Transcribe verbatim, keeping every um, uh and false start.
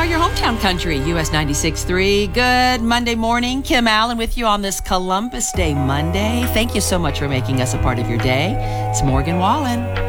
are your hometown country, U S ninety-six point three. Good Monday morning. Kim Allen with you on this Columbus Day Monday. Thank you so much for making us a part of your day. It's Morgan Wallen.